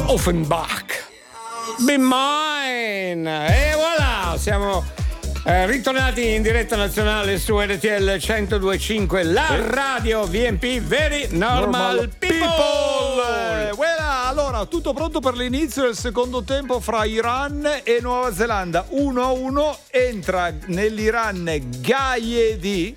Offenbach. Be mine. E voilà, siamo ritornati in diretta nazionale su RTL 102.5, la radio VMP, Very Normal People. Allora, tutto pronto per l'inizio del secondo tempo fra Iran e Nuova Zelanda. 1-1, entra nell'Iran Ghaedi,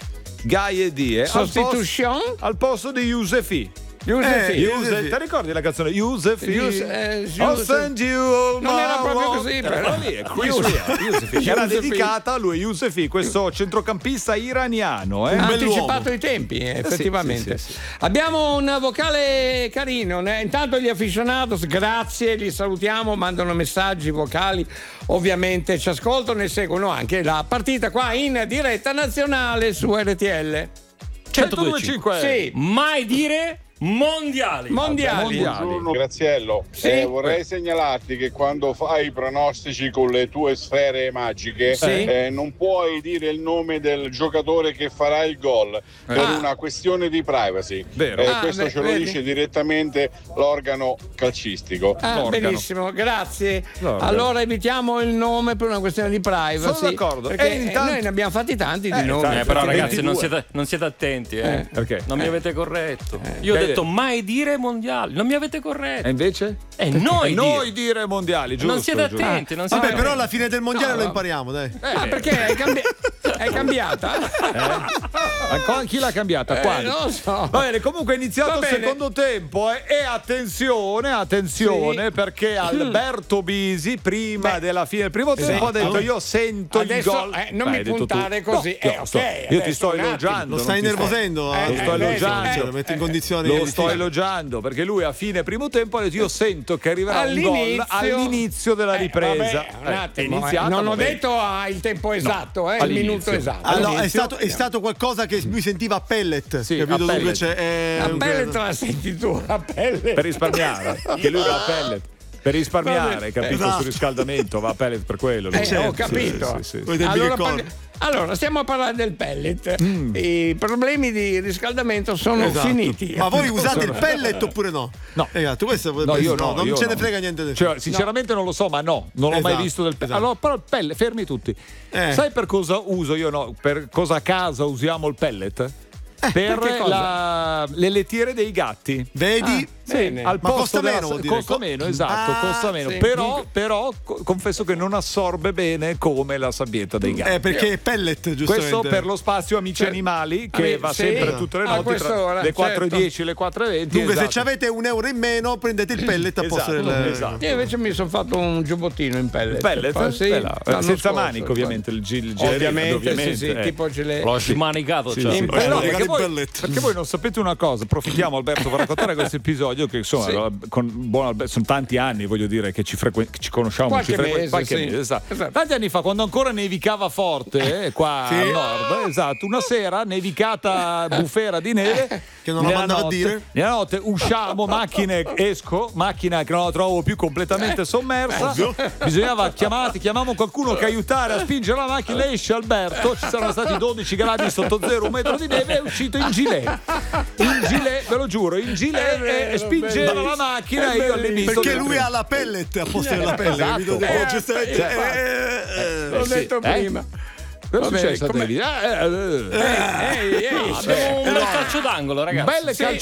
Sostitution al posto di Yousefi. Ti ricordi la canzone Yousefi? I'll send you non era proprio così, però lì è Yousefi, che era dedicata a lui, Yousefi, questo centrocampista iraniano. Ha anticipato i tempi, effettivamente. Sì. Abbiamo un vocale carino, intanto gli aficionados, grazie, li salutiamo, mandano messaggi vocali, ovviamente ci ascoltano e seguono anche la partita qua in diretta nazionale su RTL 102.5. Sì. Mai dire mondiali. Buongiorno Graziello, Sì. vorrei segnalarti che quando fai i pronostici con le tue sfere magiche non puoi dire il nome del giocatore che farà il gol per una questione di privacy. Questo ce lo dice direttamente l'organo calcistico. Benissimo, grazie. L'organo. Allora evitiamo il nome per una questione di privacy. Sono d'accordo. Perché noi ne abbiamo fatti tanti di nomi. Però ragazzi 22. non siete attenti, Perché? non mi avete corretto. Io ho detto mai dire mondiali, non mi avete corretto. E invece? Noi dire mondiali, giusto? non siete attenti, non siete Vabbè, però alla fine del mondiale lo impariamo, dai. Perché è cambiata? Chi l'ha cambiata? Quale? Non lo so. Va bene, comunque è iniziato il secondo tempo e attenzione perché Alberto Bisi prima della fine del primo tempo ha detto io sento il gol. Non mi puntare così. Io ti sto elogiando. Lo stai innervosendo? Lo sto elogiando. Lo metti in condizione. Lo sto elogiando perché lui a fine primo tempo ha detto io sento che arriverà un gol all'inizio della ripresa. Un attimo, non ho detto il tempo esatto, il minuto esatto. Allora, è stato qualcosa che lui sentiva a pellet. Sì, capito? a pellet. Dunque A pellet la senti tu, a pellet. Per risparmiare, che lui va a pellet. Per risparmiare, capito? Esatto. Sul riscaldamento va a pellet per quello. Ho capito. Sì. Allora, stiamo a parlare del pellet. I problemi di riscaldamento sono finiti. Ma voi usate il pellet oppure no? No. Questo io no. Non io ce no. ne frega niente del Cioè, sinceramente non lo so, ma non l'ho mai visto del pellet. Allora, però il pellet, fermi tutti. Sai per cosa uso io? No, per cosa a casa usiamo il pellet? Per le lettiere dei gatti. Vedi? Al ma posto costa meno, vuol dire. costa meno, esatto, costa meno. Sì. Però confesso che non assorbe bene come la sabbietta dei gatti. Perché è pellet, giustamente. Questo per lo spazio Amici Animali che va sempre tutte le notti tra le 4:10 e le 4:20. Dunque se avete €1 in meno prendete il pellet a posto del... Esatto. Io invece mi sono fatto un giubottino in pellet. Senza manico ovviamente il gilet. Ovviamente, sì, tipo gilet. L'ho smanicato, perché voi non sapete una cosa, approfittiamo Alberto per raccontare questo episodio che insomma con buon Alberto sono tanti anni, voglio dire, che ci conosciamo qualche mese, esatto. Tanti anni fa quando ancora nevicava forte qua al nord, una sera nevicata bufera di neve che non la mandava a dire. Nella notte usciamo, macchina che non la trovo più completamente sommersa, bisognava chiamavamo qualcuno che aiutare a spingere la macchina, esce Alberto, ci saranno stati 12 gradi sotto zero, 1 metro di neve, è uscito in gilet, ve lo giuro, in gilet e spingeva la macchina e io all'inizio perché lui ha la pellet a posto della pelle, esatto. L'ho detto prima. Cosa è successo a David? Abbiamo un bel calcio d'angolo, ragazzi.